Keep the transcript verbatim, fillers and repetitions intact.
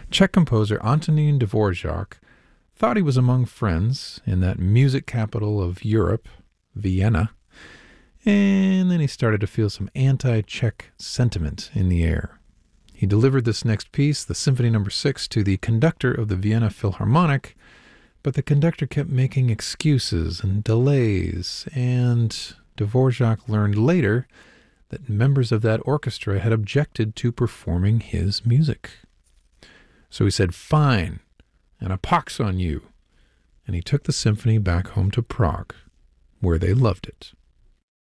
Czech composer Antonín Dvorak thought he was among friends in that music capital of Europe, Vienna, and then he started to feel some anti-Czech sentiment in the air. He delivered this next piece, the Symphony Number Six, to the conductor of the Vienna Philharmonic, but the conductor kept making excuses and delays, and Dvorak learned later that members of that orchestra had objected to performing his music. So he said, "Fine, and a pox on you," and he took the symphony back home to Prague, where they loved it.